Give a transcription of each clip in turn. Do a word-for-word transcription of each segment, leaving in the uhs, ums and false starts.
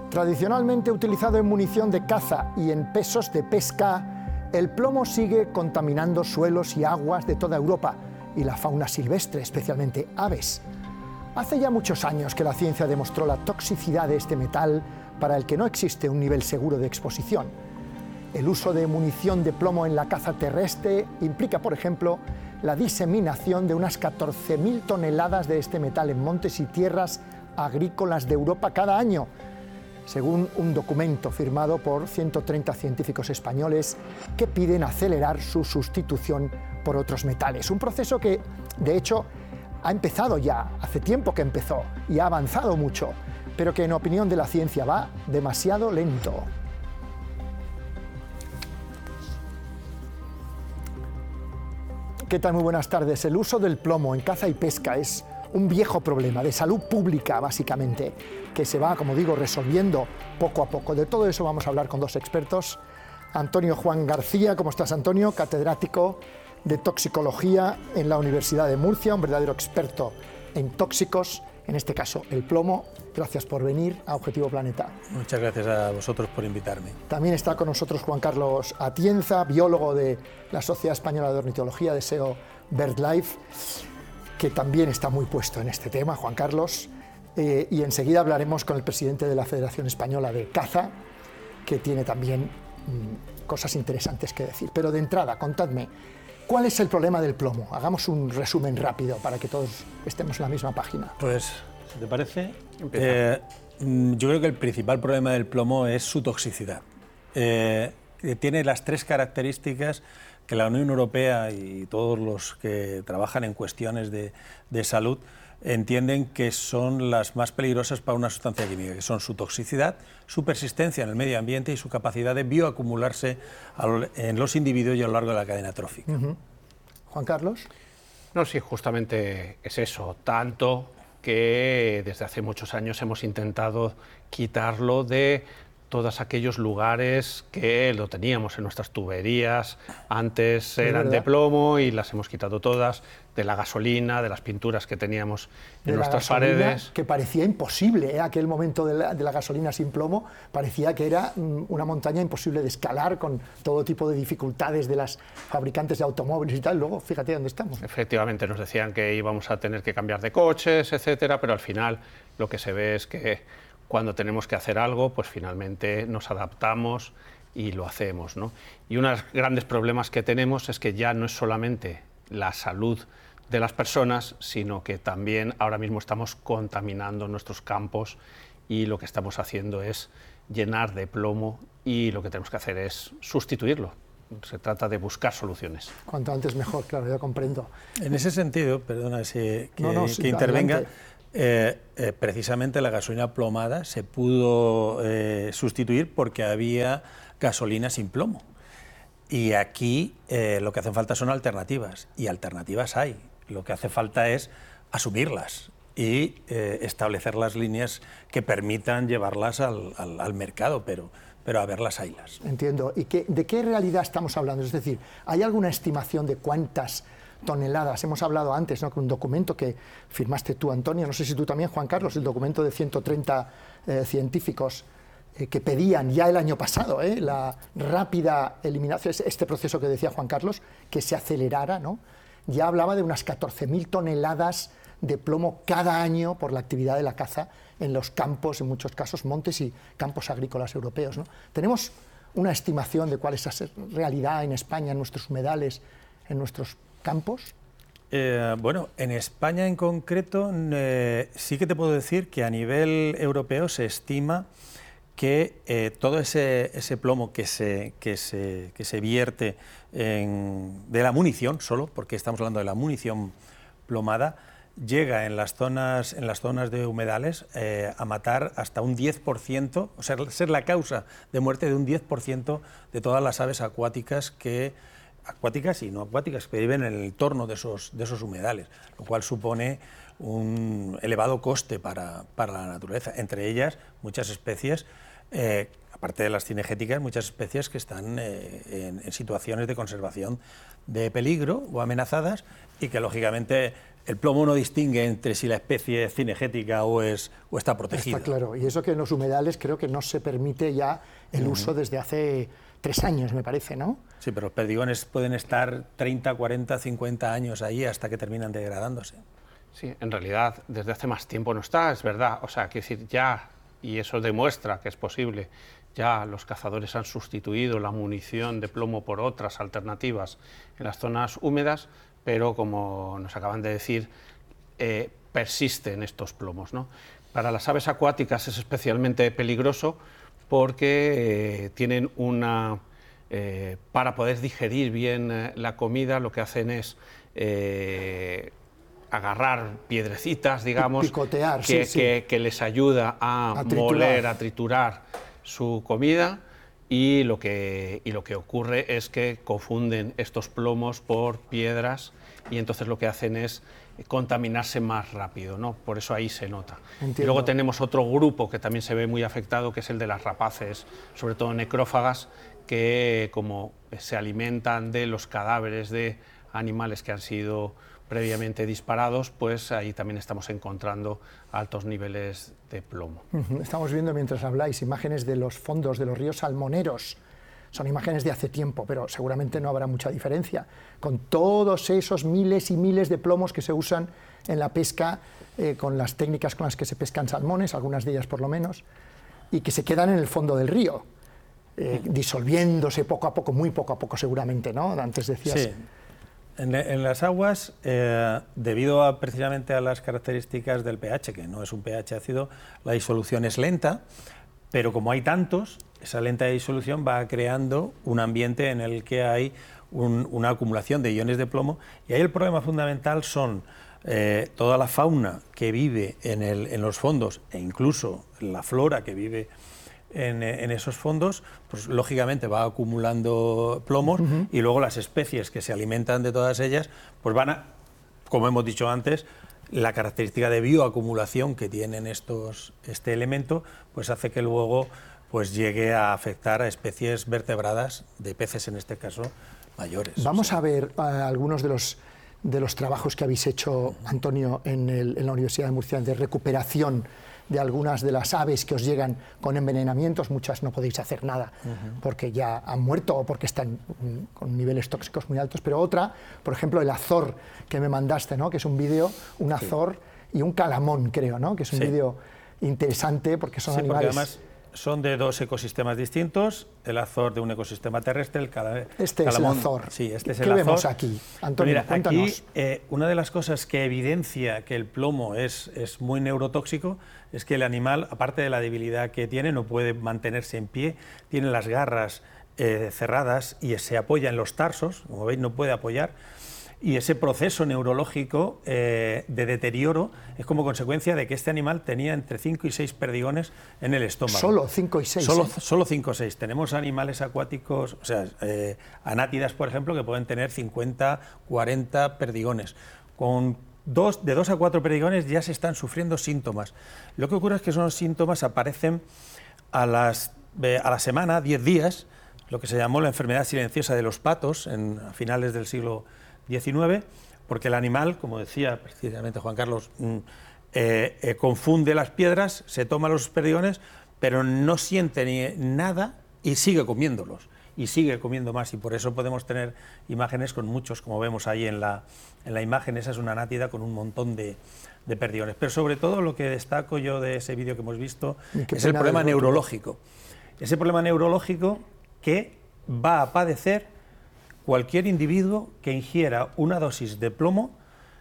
Tradicionalmente utilizado en munición de caza y en pesos de pesca, el plomo sigue contaminando suelos y aguas de toda Europa y la fauna silvestre, especialmente aves. Hace ya muchos años que la ciencia demostró la toxicidad de este metal para el que no existe un nivel seguro de exposición. El uso de munición de plomo en la caza terrestre implica, por ejemplo, la diseminación de unas catorce mil toneladas de este metal en montes y tierras agrícolas de Europa cada año, según un documento firmado por ciento treinta científicos españoles que piden acelerar su sustitución por otros metales. Un proceso que, de hecho, ha empezado ya, hace tiempo que empezó y ha avanzado mucho, pero que en opinión de la ciencia va demasiado lento. ¿Qué tal? Muy buenas tardes. El uso del plomo en caza y pesca es un viejo problema de salud pública, básicamente, que se va, como digo, resolviendo poco a poco. De todo eso vamos a hablar con dos expertos. Antonio Juan García, ¿cómo estás, Antonio? Catedrático de toxicología en la Universidad de Murcia, un verdadero experto en tóxicos, en este caso el plomo. Gracias por venir a Objetivo Planeta. Muchas gracias a vosotros por invitarme. También está con nosotros Juan Carlos Atienza, biólogo de la Sociedad Española de Ornitología, de SEO BirdLife, que también está muy puesto en este tema, Juan Carlos. Eh, y enseguida hablaremos con el presidente de la Federación Española de Caza, que tiene también mmm, cosas interesantes que decir. Pero de entrada, contadme, ¿cuál es el problema del plomo? Hagamos un resumen rápido para que todos estemos en la misma página. Pues, si te parece, eh, yo creo que el principal problema del plomo es su toxicidad. Eh, tiene las tres características que la Unión Europea y todos los que trabajan en cuestiones de, de salud entienden que son las más peligrosas para una sustancia química, que son su toxicidad, su persistencia en el medio ambiente y su capacidad de bioacumularse en los individuos y a lo largo de la cadena trófica. Uh-huh. Juan Carlos. No, sí, justamente es eso, tanto que desde hace muchos años hemos intentado quitarlo de todos aquellos lugares que lo teníamos en nuestras tuberías, antes eran de plomo y las hemos quitado todas, de la gasolina, de las pinturas que teníamos en de nuestras la gasolina, paredes. Que parecía imposible, ¿eh? Aquel momento de la, de la gasolina sin plomo, parecía que era mm, una montaña imposible de escalar, con todo tipo de dificultades de las fabricantes de automóviles y tal. Luego, fíjate dónde estamos. Efectivamente, nos decían que íbamos a tener que cambiar de coches, etcétera, pero al final lo que se ve es que cuando tenemos que hacer algo, pues finalmente nos adaptamos y lo hacemos, ¿no? Y uno de los grandes problemas que tenemos es que ya no es solamente la salud de las personas, sino que también ahora mismo estamos contaminando nuestros campos y lo que estamos haciendo es llenar de plomo y lo que tenemos que hacer es sustituirlo. Se trata de buscar soluciones. Cuanto antes mejor, claro, ya comprendo. En ese sentido, perdona si, que, no, no, sí, que intervenga, adelante. Eh, eh, precisamente la gasolina plomada se pudo eh, sustituir porque había gasolina sin plomo. Y aquí eh, lo que hacen falta son alternativas, y alternativas hay. Lo que hace falta es asumirlas y eh, establecer las líneas que permitan llevarlas al, al, al mercado, pero, pero a verlas haylas. Entiendo. ¿Y qué, de qué realidad estamos hablando? Es decir, ¿hay alguna estimación de cuántas toneladas? Hemos hablado antes, ¿no?, que un documento que firmaste tú, Antonio, no sé si tú también, Juan Carlos, el documento de ciento treinta eh, científicos eh, que pedían ya el año pasado eh, la rápida eliminación, este proceso que decía Juan Carlos, que se acelerara, ¿no? Ya hablaba de unas catorce mil toneladas de plomo cada año por la actividad de la caza en los campos, en muchos casos montes y campos agrícolas europeos, ¿no? ¿Tenemos una estimación de cuál es esa realidad en España, en nuestros humedales, en nuestros campos? Eh, bueno, en España en concreto eh, sí que te puedo decir que a nivel europeo se estima que eh, todo ese, ese plomo que se, que se, que se vierte en, de la munición solo, porque estamos hablando de la munición plomada, llega en las zonas, en las zonas de humedales eh, a matar hasta un diez por ciento, o sea, ser la causa de muerte de un diez por ciento de todas las aves acuáticas que acuáticas y no acuáticas que viven en el entorno de esos, de esos humedales, lo cual supone un elevado coste para, para la naturaleza, entre ellas muchas especies, eh, aparte de las cinegéticas, muchas especies que están eh, en, en situaciones de conservación de peligro o amenazadas y que lógicamente el plomo no distingue entre si la especie es cinegética o, es, o está protegida. Está claro, y eso que en los humedales creo que no se permite ya el uh-huh. uso desde hace tres años, me parece, ¿no? Sí, pero los perdigones pueden estar treinta, cuarenta, cincuenta años ahí hasta que terminan degradándose. Sí, en realidad desde hace más tiempo no está, es verdad, o sea, quiero decir, ya, y eso demuestra que es posible, ya los cazadores han sustituido la munición de plomo por otras alternativas en las zonas húmedas, pero como nos acaban de decir, eh, persisten estos plomos, ¿no? Para las aves acuáticas es especialmente peligroso porque eh, tienen una... Eh, para poder digerir bien eh, la comida, lo que hacen es eh, agarrar piedrecitas, digamos, picotear, que, sí, que, sí. que les ayuda a, a moler, a triturar su comida, y lo, que, y lo que ocurre es que confunden estos plomos por piedras y entonces lo que hacen es contaminarse más rápido, ¿no? Por eso ahí se nota. Entiendo. Y luego tenemos otro grupo que también se ve muy afectado, que es el de las rapaces, sobre todo necrófagas, que como se alimentan de los cadáveres de animales que han sido previamente disparados, pues ahí también estamos encontrando altos niveles de plomo. Estamos viendo mientras habláis imágenes de los fondos de los ríos salmoneros. Son imágenes de hace tiempo, pero seguramente no habrá mucha diferencia, con todos esos miles y miles de plomos que se usan en la pesca, eh, con las técnicas con las que se pescan salmones, algunas de ellas por lo menos, y que se quedan en el fondo del río, eh, disolviéndose poco a poco, muy poco a poco seguramente, ¿no? Antes decías... Sí. En, en las aguas, eh, debido a, precisamente a las características del pH, que no es un pH ácido, la disolución es lenta, pero como hay tantos, esa lenta disolución va creando un ambiente en el que hay un, una acumulación de iones de plomo, y ahí el problema fundamental son eh, toda la fauna que vive en, el, en los fondos, e incluso la flora que vive En, en esos fondos, pues lógicamente va acumulando plomos, uh-huh. y luego las especies que se alimentan de todas ellas, pues van a, como hemos dicho antes, la característica de bioacumulación que tienen estos, este elemento, pues hace que luego pues llegue a afectar a especies vertebradas, de peces en este caso, mayores. Vamos o sea. a ver uh, algunos de los, de los trabajos que habéis hecho, Antonio, en, el, en la Universidad de Murcia, de recuperación de algunas de las aves que os llegan con envenenamientos. Muchas no podéis hacer nada uh-huh. porque ya han muerto o porque están um, con niveles tóxicos muy altos, pero otra, por ejemplo, el azor que me mandaste, ¿no? Que es un vídeo, un azor sí. y un calamón, creo, ¿no? Que es un sí. vídeo interesante porque son sí, animales... Porque además son de dos ecosistemas distintos, el azor de un ecosistema terrestre, el cala, Este calamón, es el azor. Sí, este es ¿Qué el azor. vemos aquí? Antonio, Mira, cuéntanos. Aquí, eh, una de las cosas que evidencia que el plomo es, es muy neurotóxico es que el animal, aparte de la debilidad que tiene, no puede mantenerse en pie, tiene las garras eh, cerradas y se apoya en los tarsos, como veis no puede apoyar, y ese proceso neurológico eh, de deterioro es como consecuencia de que este animal tenía entre cinco y seis perdigones en el estómago. Solo cinco y seis. Solo, ¿eh? solo cinco o seis. Tenemos animales acuáticos, o sea, eh, anátidas, por ejemplo, que pueden tener cincuenta, cuarenta perdigones. Con dos, de dos a cuatro perdigones ya se están sufriendo síntomas. Lo que ocurre es que esos síntomas aparecen a, las, eh, a la semana, diez días, lo que se llamó la enfermedad silenciosa de los patos en, a finales del siglo diecinueve, porque el animal, como decía precisamente Juan Carlos, mm, eh, eh, confunde las piedras, se toma los perdigones, pero no siente ni nada y sigue comiéndolos, y sigue comiendo más, y por eso podemos tener imágenes con muchos, como vemos ahí en la, en la imagen. Esa es una anátida con un montón de, de perdigones. Pero sobre todo lo que destaco yo de ese vídeo que hemos visto es el problema neurológico. Ese problema neurológico que va a padecer cualquier individuo que ingiera una dosis de plomo,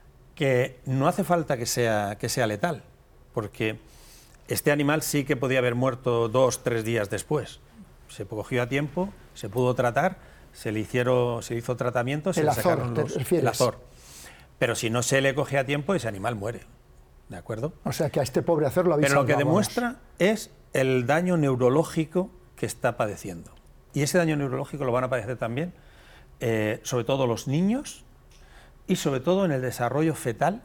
que no hace falta que sea, que sea letal, porque este animal sí que podía haber muerto dos, tres días después. Se cogió a tiempo, se pudo tratar, se le, hicieron, se le hizo tratamiento, se el le azor, sacaron los, ¿te refieres? el azor. Pero si no se le coge a tiempo, ese animal muere, ¿de acuerdo? O sea que a este pobre azor lo habéis Pero lo que salvado, demuestra vamos. es el daño neurológico que está padeciendo. Y ese daño neurológico lo van a padecer también Eh, sobre todo los niños y sobre todo en el desarrollo fetal,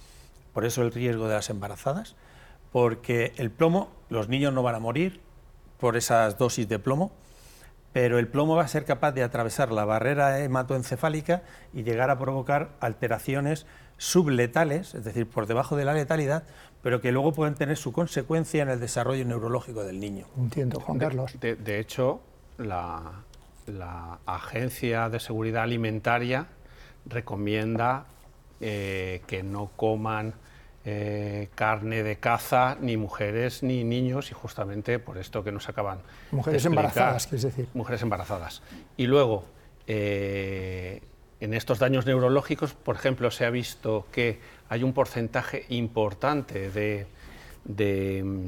por eso el riesgo de las embarazadas, porque el plomo, los niños no van a morir, por esas dosis de plomo, pero el plomo va a ser capaz de atravesar la barrera hematoencefálica y llegar a provocar alteraciones subletales, es decir, por debajo de la letalidad, pero que luego pueden tener su consecuencia en el desarrollo neurológico del niño. Entiendo, Juan Carlos. De, de, de hecho, la, la Agencia de Seguridad Alimentaria recomienda eh, que no coman Eh, carne de caza, ni mujeres ni niños, y justamente por esto que nos acaban mujeres de explicar, embarazadas, quieres decir. Mujeres embarazadas. Y luego, eh, en estos daños neurológicos, por ejemplo, se ha visto que hay un porcentaje importante de, de,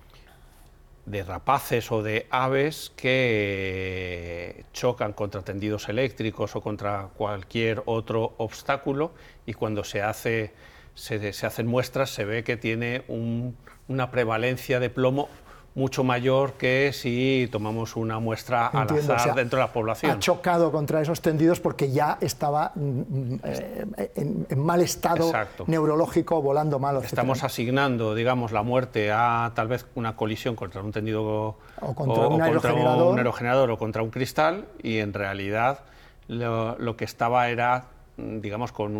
de rapaces o de aves que chocan contra tendidos eléctricos o contra cualquier otro obstáculo, y cuando se hace Se, se hacen muestras, se ve que tiene un, una prevalencia de plomo mucho mayor que si tomamos una muestra al Entiendo, azar, o sea, dentro de la población. Ha chocado contra esos tendidos porque ya estaba eh, en, en mal estado Exacto. neurológico, volando mal, etcétera. Estamos asignando, digamos, la muerte a tal vez una colisión contra un tendido o contra, o, un, o aerogenerador. contra un aerogenerador o contra un cristal, y en realidad lo, lo que estaba era, digamos, con,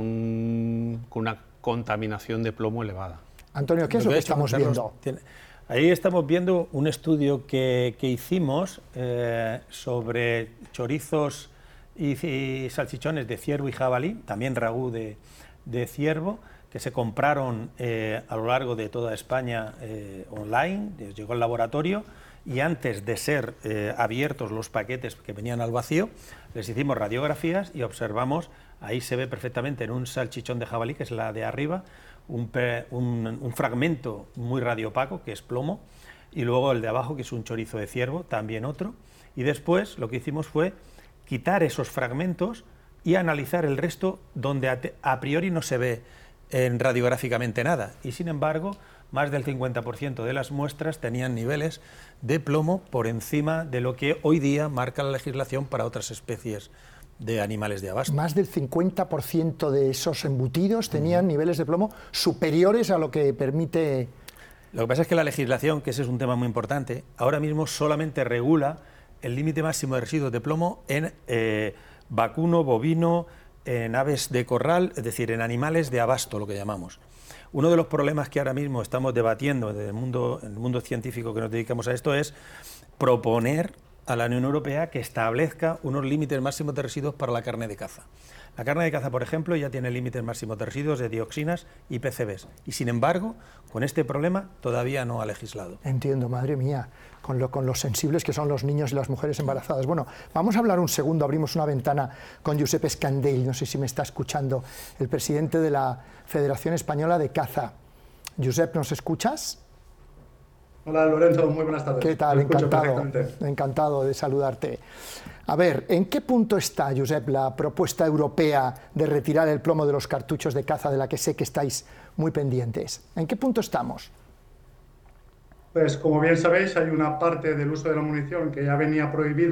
un, con una contaminación de plomo elevada. Antonio, ¿qué es lo que estamos viendo? Tiene, ahí estamos viendo un estudio que, que hicimos eh, sobre chorizos y, y salchichones de ciervo y jabalí, también ragú de, de ciervo, que se compraron eh, a lo largo de toda España eh, online, les llegó al laboratorio, y antes de ser eh, abiertos los paquetes que venían al vacío, les hicimos radiografías y observamos, ahí se ve perfectamente en un salchichón de jabalí, que es la de arriba, un, un, un fragmento muy radiopaco, que es plomo, y luego el de abajo, que es un chorizo de ciervo, también otro, y después lo que hicimos fue quitar esos fragmentos y analizar el resto donde a, a priori no se ve en radiográficamente nada, y sin embargo más del cincuenta por ciento de las muestras tenían niveles de plomo por encima de lo que hoy día marca la legislación para otras especies de animales de abasto. Más del cincuenta por ciento de esos embutidos tenían uh-huh. niveles de plomo superiores a lo que permite... Lo que pasa es que la legislación, que ese es un tema muy importante, ahora mismo solamente regula el límite máximo de residuos de plomo en eh, vacuno, bovino, en aves de corral, es decir, en animales de abasto, lo que llamamos. Uno de los problemas que ahora mismo estamos debatiendo en el mundo, en el mundo científico que nos dedicamos a esto es proponer a la Unión Europea que establezca unos límites máximos de residuos para la carne de caza. La carne de caza, por ejemplo, ya tiene límites máximos de residuos de dioxinas y P C Bs. Y sin embargo, con este problema todavía no ha legislado. Entiendo, madre mía, con lo, con los sensibles que son los niños y las mujeres embarazadas. Bueno, vamos a hablar un segundo, abrimos una ventana con Josep Escandell, no sé si me está escuchando, el presidente de la Federación Española de Caza. Josep, ¿nos escuchas? Hola Lorenzo, muy buenas tardes. ¿Qué tal? Encantado, encantado de saludarte. A ver, ¿en qué punto está, Josep, la propuesta europea de retirar el plomo de los cartuchos de caza, de la que sé que estáis muy pendientes? ¿En qué punto estamos? Pues como bien sabéis, hay una parte del uso de la munición que ya venía prohibido